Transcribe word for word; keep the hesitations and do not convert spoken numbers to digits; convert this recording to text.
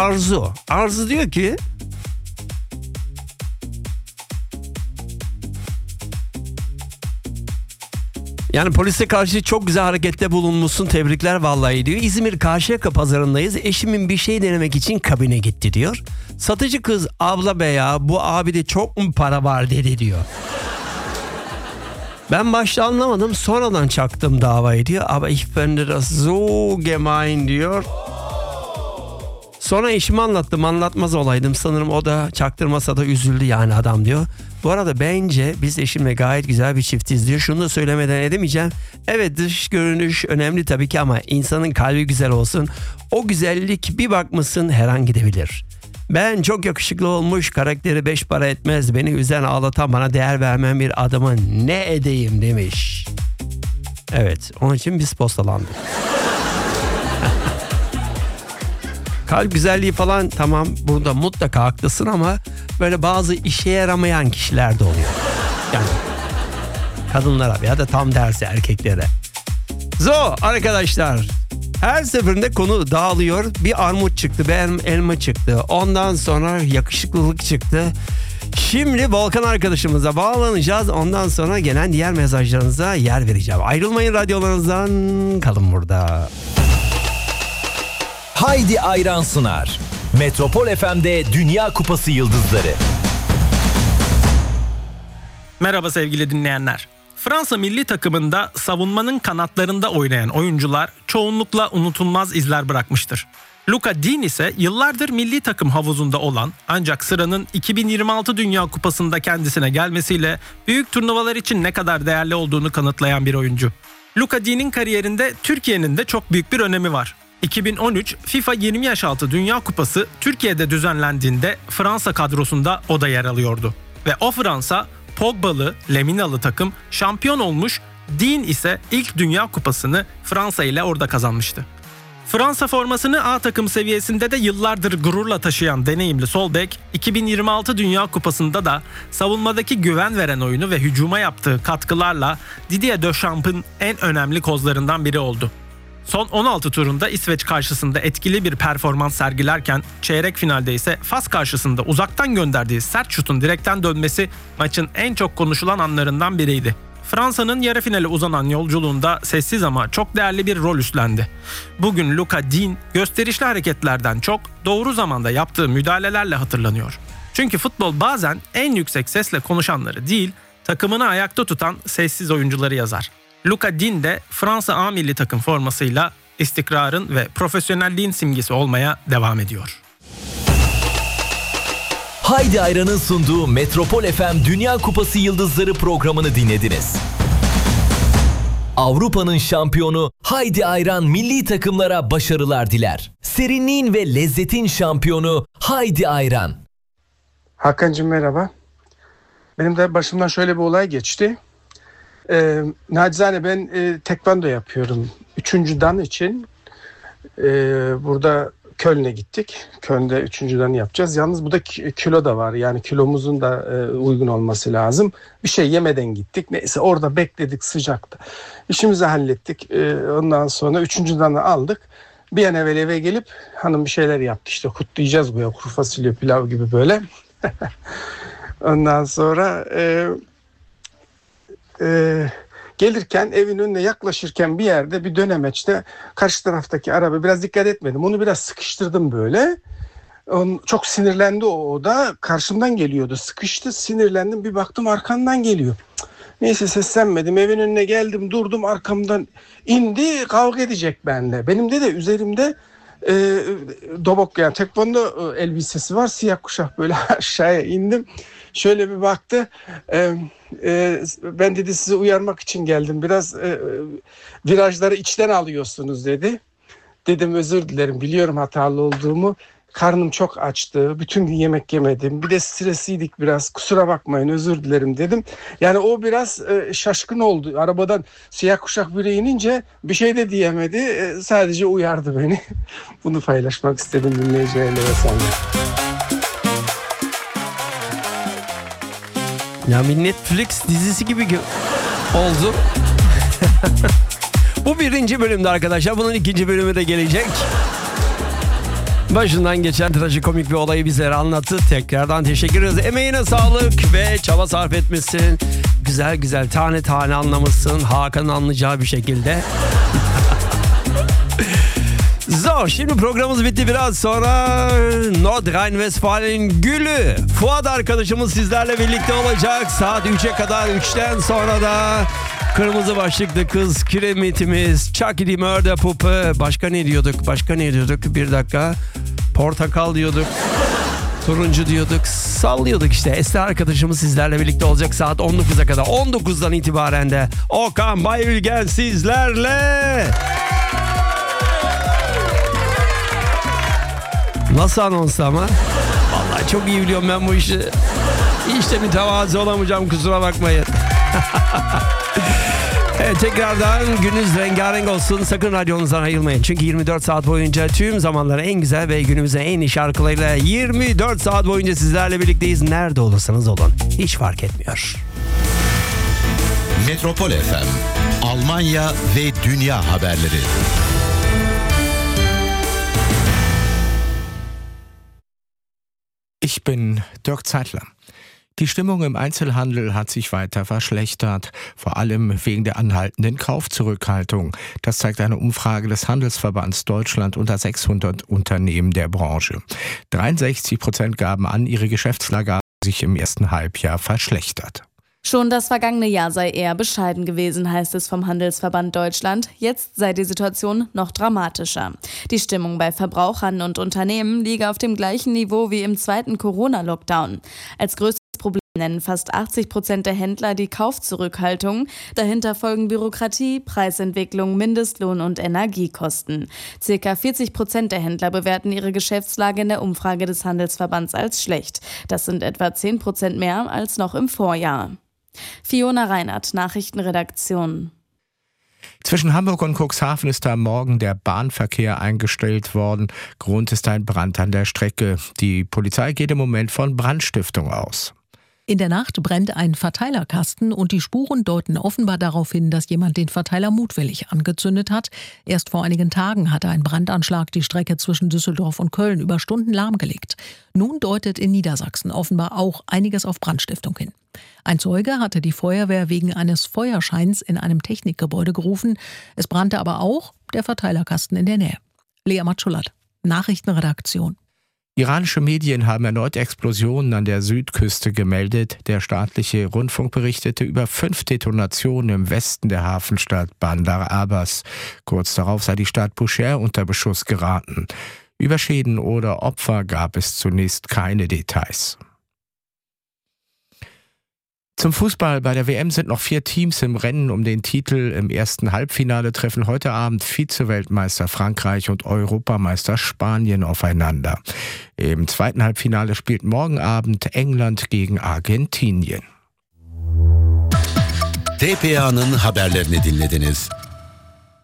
Arzu. Arzu diyor ki yani polise karşı çok güzel harekette bulunmuşsun, tebrikler vallahi diyor. İzmir Karşıyaka pazarındayız. Eşimin bir şey denemek için kabine gitti diyor. Satıcı kız abla be ya bu abide çok mu para var dedi diyor. Ben başta anlamadım, sonradan çaktım davayı diyor. Aber ich finde das so gemein diyor. Sonra eşime anlattım, anlatmaz olaydım. Sanırım o da çaktırmasa da üzüldü yani adam diyor. Bu arada bence biz eşimle gayet güzel bir çiftiz diyor. Şunu da söylemeden edemeyeceğim. Evet, dış görünüş önemli tabii ki ama insanın kalbi güzel olsun. O güzellik bir bakmışsın her an gidebilir. Ben çok yakışıklı olmuş, karakteri beş para etmez, beni üzen ağlatan, bana değer vermeyen bir adamın ne edeyim demiş. Evet, onun için biz postalandık. Kalp güzelliği falan tamam, burada mutlaka haklısın ama böyle bazı işe yaramayan kişiler de oluyor. Yani kadınlara ya da tam tersi erkeklere. Zo arkadaşlar, her seferinde konu dağılıyor. Bir armut çıktı, bir elma çıktı. Ondan sonra yakışıklılık çıktı. Şimdi Volkan arkadaşımıza bağlanacağız. Ondan sonra gelen diğer mesajlarınıza yer vereceğim. Ayrılmayın radyolarınızdan, kalın burada. Haydi Ayran sunar. Metropol F M'de Dünya Kupası Yıldızları. Merhaba sevgili dinleyenler. Fransa milli takımında savunmanın kanatlarında oynayan oyuncular çoğunlukla unutulmaz izler bırakmıştır. Luca Digne ise yıllardır milli takım havuzunda olan ancak sıranın iki bin yirmi altı Dünya Kupası'nda kendisine gelmesiyle büyük turnuvalar için ne kadar değerli olduğunu kanıtlayan bir oyuncu. Luca Digne'in kariyerinde Türkiye'nin de çok büyük bir önemi var. iki bin on üç FIFA yirmi yaş altı Dünya Kupası Türkiye'de düzenlendiğinde Fransa kadrosunda o da yer alıyordu. Ve o Fransa Pogba'lı, Leminalı takım şampiyon olmuş, Digne ise ilk Dünya Kupası'nı Fransa ile orada kazanmıştı. Fransa formasını A takım seviyesinde de yıllardır gururla taşıyan deneyimli sol bek, iki bin yirmi altı Dünya Kupası'nda da savunmadaki güven veren oyunu ve hücuma yaptığı katkılarla Didier Deschamps'ın en önemli kozlarından biri oldu. Son on altı turunda İsveç karşısında etkili bir performans sergilerken çeyrek finalde ise Fas karşısında uzaktan gönderdiği sert şutun direkten dönmesi maçın en çok konuşulan anlarından biriydi. Fransa'nın yarı finale uzanan yolculuğunda sessiz ama çok değerli bir rol üstlendi. Bugün Luca Digne gösterişli hareketlerden çok doğru zamanda yaptığı müdahalelerle hatırlanıyor. Çünkü futbol bazen en yüksek sesle konuşanları değil, takımını ayakta tutan sessiz oyuncuları yazar. Luca Digne de Fransa A milli takım formasıyla istikrarın ve profesyonelliğin simgesi olmaya devam ediyor. Haydi Ayran'ın sunduğu Metropol F M Dünya Kupası Yıldızları programını dinlediniz. Avrupa'nın şampiyonu Haydi Ayran milli takımlara başarılar diler. Serinliğin ve lezzetin şampiyonu Haydi Ayran. Hakan'cığım merhaba. Benim de başımdan şöyle bir olay geçti. Ee, nacizane ben e, tekvando yapıyorum. Üçüncü dan için e, burada Köln'e gittik. Köln'de üçüncü danı yapacağız. Yalnız bu da kilo da var. Yani kilomuzun da e, uygun olması lazım. Bir şey yemeden gittik. Neyse orada bekledik sıcakta. İşimizi hallettik. E, ondan sonra üçüncü danı aldık. Bir an evvel eve gelip hanım bir şeyler yaptı. İşte kutlayacağız bu ya. Kuru fasulye pilav gibi böyle. Ondan sonra e, e, gelirken evin önüne yaklaşırken bir yerde bir dönemeçte karşı taraftaki araba biraz dikkat etmedim. Onu biraz sıkıştırdım böyle. Onun, çok sinirlendi o, o da. Karşımdan geliyordu. Sıkıştı, sinirlendim. Bir baktım arkamdan geliyor. Cık. Neyse seslenmedim. Evin önüne geldim, durdum, arkamdan indi, kavga edecek benimle. Benim de de üzerimde e, dobok yani tekvando elbisesi var. Siyah kuşak böyle aşağıya indim. Şöyle bir baktı. E, e, ben dedi sizi uyarmak için geldim. Biraz e, virajları içten alıyorsunuz dedi. Dedim özür dilerim. Biliyorum hatalı olduğumu. Karnım çok açtı. Bütün gün yemek yemedim. Bir de stresliydik biraz. Kusura bakmayın özür dilerim dedim. Yani o biraz e, şaşkın oldu. Arabadan siyah kuşak biri inince bir şey de diyemedi. E, sadece uyardı beni. Bunu paylaşmak istedim dinleyicilerle ve seninle. Ya bir Netflix dizisi gibi oldu. Bu birinci bölümde arkadaşlar. Bunun ikinci bölümü de gelecek. Başından geçen trajikomik bir olayı bizlere anlattı. Tekrardan teşekkür ederiz. Emeğine sağlık ve çaba sarf etmişsin. Güzel güzel tane tane anlamışsın. Hakan'ın anlayacağı bir şekilde. So, şimdi programımız bitti. Biraz sonra Nordrhein-Westfalen'in gülü Fuat arkadaşımız sizlerle birlikte olacak. Saat üçe kadar, üçten sonra da kırmızı başlıklı kız kiremitimiz Chucky the Murder Puppy. Başka ne diyorduk? Başka ne diyorduk? Bir dakika. Portakal diyorduk. Turuncu diyorduk. Sallıyorduk işte. Esra arkadaşımız sizlerle birlikte olacak saat on dokuza kadar. on dokuzdan itibaren de Okan Bayülgen sizlerle. Nasıl anons ama? Vallahi çok iyi biliyorum ben bu işi. İşte mütevazı olamayacağım, kusura bakmayın. Evet, tekrardan gününüz rengarenk olsun. Sakın radyonuzdan ayrılmayın. Çünkü yirmi dört saat boyunca tüm zamanların en güzel ve günümüzün en iyi şarkılarıyla yirmi dört saat boyunca sizlerle birlikteyiz. Nerede olursanız olun. Hiç fark etmiyor. Metropol F M, Almanya ve dünya haberleri. Ich bin Dirk Zeitler. Die Stimmung im Einzelhandel hat sich weiter verschlechtert, vor allem wegen der anhaltenden Kaufzurückhaltung. Das zeigt eine Umfrage des Handelsverbands Deutschland unter sechshundert Unternehmen der Branche. dreiundsechzig Prozent gaben an, ihre Geschäftslage habe sich im ersten Halbjahr verschlechtert. Schon das vergangene Jahr sei eher bescheiden gewesen, heißt es vom Handelsverband Deutschland. Jetzt sei die Situation noch dramatischer. Die Stimmung bei Verbrauchern und Unternehmen liege auf dem gleichen Niveau wie im zweiten Corona-Lockdown. Als größtes Problem nennen fast achtzig Prozent der Händler die Kaufzurückhaltung. Dahinter folgen Bürokratie, Preisentwicklung, Mindestlohn und Energiekosten. Circa vierzig Prozent der Händler bewerten ihre Geschäftslage in der Umfrage des Handelsverbands als schlecht. Das sind etwa zehn Prozent mehr als noch im Vorjahr. Fiona Reinert, Nachrichtenredaktion. Zwischen Hamburg und Cuxhaven ist am Morgen der Bahnverkehr eingestellt worden. Grund ist ein Brand an der Strecke. Die Polizei geht im Moment von Brandstiftung aus. In der Nacht brennt ein Verteilerkasten und die Spuren deuten offenbar darauf hin, dass jemand den Verteiler mutwillig angezündet hat. Erst vor einigen Tagen hatte ein Brandanschlag die Strecke zwischen Düsseldorf und Köln über Stunden lahmgelegt. Nun deutet in Niedersachsen offenbar auch einiges auf Brandstiftung hin. Ein Zeuge hatte die Feuerwehr wegen eines Feuerscheins in einem Technikgebäude gerufen. Es brannte aber auch der Verteilerkasten in der Nähe. Lea Matschulat, Nachrichtenredaktion. Iranische Medien haben erneut Explosionen an der Südküste gemeldet. Der staatliche Rundfunk berichtete über fünf Detonationen im Westen der Hafenstadt Bandar Abbas. Kurz darauf sei die Stadt Bushehr unter Beschuss geraten. Über Schäden oder Opfer gab es zunächst keine Details. Zum Fußball. Bei der W M sind noch vier Teams im Rennen um den Titel. Im ersten Halbfinale treffen heute Abend Vize-Weltmeister Frankreich und Europameister Spanien aufeinander. Im zweiten Halbfinale spielt morgen Abend England gegen Argentinien. T P A'nın haberlerini dinlediniz.